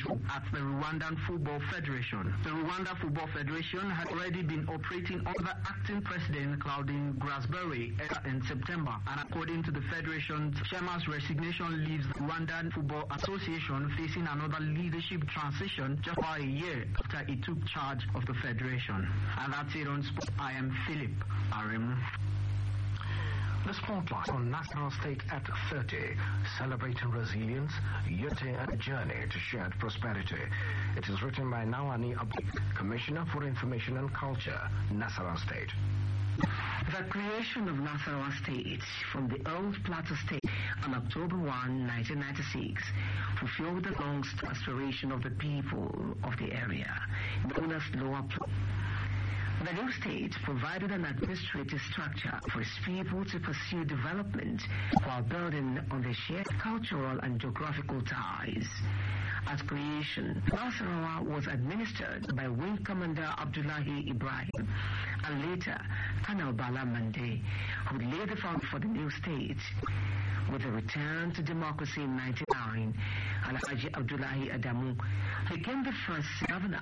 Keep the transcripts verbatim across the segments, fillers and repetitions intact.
schedule at the Rwandan Football Federation. The Rwanda Football Federation had already been operating under acting president Claudine Grasberry in September, and according to the federation's chairman's resignation leaves the Rwandan Football Association facing another leadership transition just about a year after he took charge of the federation. And that's it on Sport. I am Philip Aremu. The spotlight on National State at thirty, celebrating resilience, unity and journey to shared prosperity. It is written by Nawani Abu, Commissioner for Information and Culture, Nasarawa State. The creation of Nasarawa State from the old Plateau State on October first, nineteen ninety-six, fulfilled the long aspiration of the people of the area, known as Lower Plateau. The new state provided an administrative structure for its people to pursue development while building on their shared cultural and geographical ties. At creation, Nasarawa was administered by Wing Commander Abdullahi Ibrahim and later Colonel Bala Mande, who laid the foundation for the new state. With a return to democracy in nineteen ninety-nine, Alhaji Abdullahi Adamu became the first governor.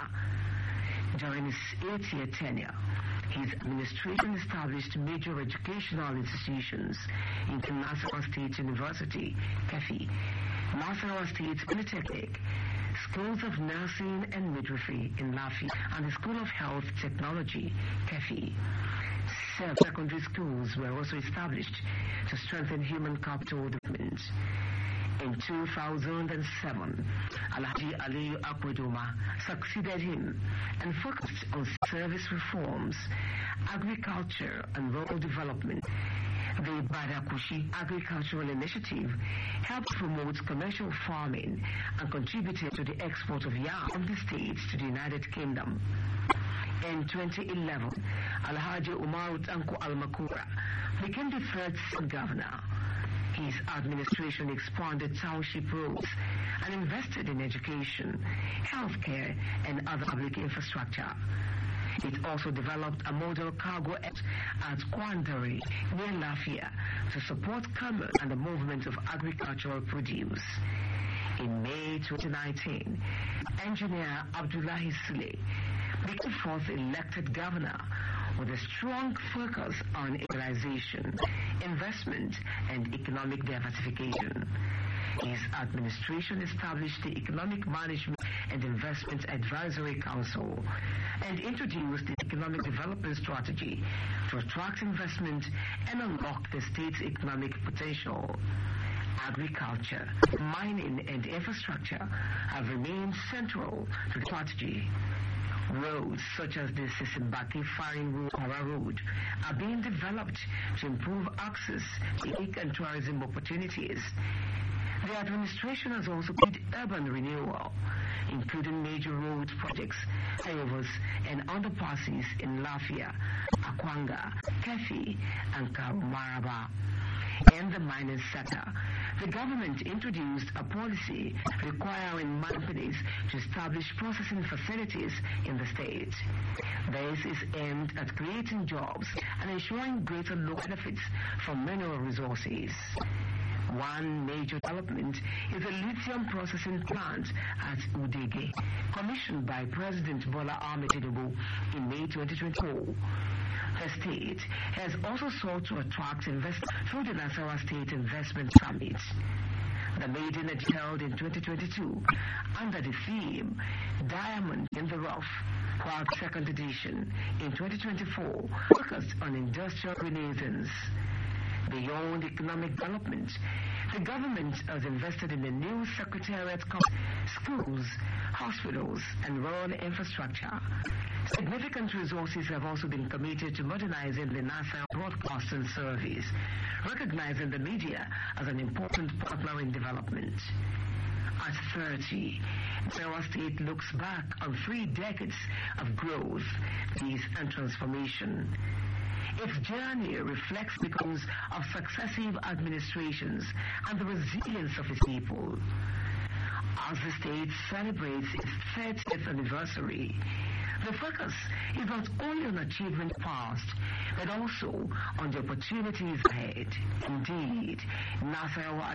During his eight-year tenure, his administration established major educational institutions, including Nasarawa State University, Kefi, Nasarawa State Polytechnic, schools of nursing and midwifery in Lafi, and the School of Health Technology, Kefi. Several secondary schools were also established to strengthen human capital development. In two thousand seven, Alhaji Ali Akwedoma succeeded him and focused on service reforms, agriculture and rural development. The Badakushi Agricultural Initiative helped promote commercial farming and contributed to the export of yam from the states to the United Kingdom. In twenty eleven, Alhaji Umaru Tanko Almakura became the third governor. His administration expanded township roads and invested in education, healthcare, and other public infrastructure. It also developed a model cargo at, at Kwandari near Lafia to support commerce and the movement of agricultural produce. In May twenty nineteen, engineer Abdullahi Sule became fourth elected governor with a strong focus on equalization, investment, and economic diversification. His administration established the Economic Management and Investment Advisory Council and introduced the Economic Development Strategy to attract investment and unlock the state's economic potential. Agriculture, mining, and infrastructure have remained central to the strategy. Roads such as the Sisimbaki Faring Road, Kora Road are being developed to improve access to economic and tourism opportunities. The administration has also put urban renewal, including major road projects, flyovers, and underpasses in Lafia, Akwanga, Kefi, and Karumaraba. In the mining sector, the government introduced a policy requiring companies to establish processing facilities in the state. This is aimed at creating jobs and ensuring greater local benefits from mineral resources. One major development is a lithium processing plant at Udege, commissioned by President Bola Ahmed Tinubu in May twenty twenty-four. The state has also sought to attract investors through the Nasarawa State Investment Summit. The maiden is held in twenty twenty-two under the theme Diamond in the Rough, while the second edition in twenty twenty-four focused on industrial renaissance. Beyond economic development, the government has invested in the new secretariat, schools, hospitals, and rural infrastructure. Significant resources have also been committed to modernizing the NASA broadcasting service, recognizing the media as an important partner in development. At thirty, Nasarawa State looks back on three decades of growth, peace, and transformation. Its journey reflects the goals of successive administrations and the resilience of its people. As the state celebrates its thirtieth anniversary, the focus is not only on achievement past, but also on the opportunities ahead. Indeed, Nasarawa